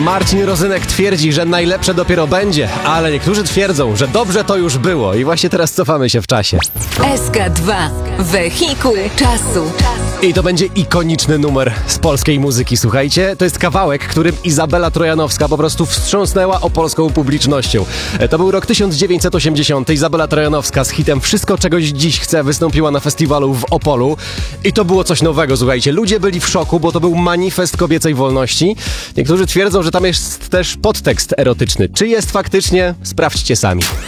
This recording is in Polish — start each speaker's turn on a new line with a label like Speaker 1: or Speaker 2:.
Speaker 1: Marcin Rozynek twierdzi, że najlepsze dopiero będzie, ale niektórzy twierdzą, że dobrze to już było i właśnie teraz cofamy się w czasie.
Speaker 2: SK2. Wehikuł czasu.
Speaker 1: I to będzie ikoniczny numer z polskiej muzyki, słuchajcie. To jest kawałek, którym Izabela Trojanowska po prostu wstrząsnęła opolską publicznością. To był rok 1980. Izabela Trojanowska z hitem Wszystko czegoś dziś chcę wystąpiła na festiwalu w Opolu. I to było coś nowego, słuchajcie. Ludzie byli w szoku, bo to był manifest kobiecej wolności. Niektórzy twierdzą, że tam jest też podtekst erotyczny. Czy jest faktycznie? Sprawdźcie sami.